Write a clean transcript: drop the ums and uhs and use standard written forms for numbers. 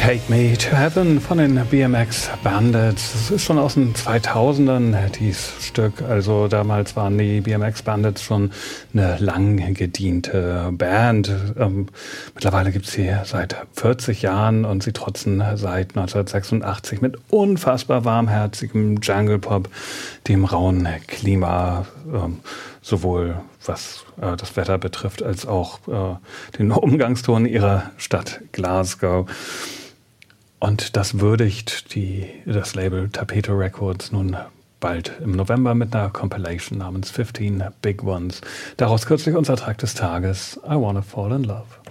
Take Me to Heaven von den BMX Bandits. Das ist schon aus den 2000ern, dieses Stück. Also damals waren die BMX Bandits schon eine lang gediente Band. Mittlerweile gibt es sie seit 40 Jahren und sie trotzen seit 1986 mit unfassbar warmherzigem Jungle Pop, dem rauen Klima, sowohl was das Wetter betrifft, als auch den Umgangston ihrer Stadt Glasgow. Und das würdigt das Label Tapete Records nun bald im November mit einer Compilation namens 15 Big Ones. Daraus kürzlich unser Track des Tages, I Wanna Fall in Love.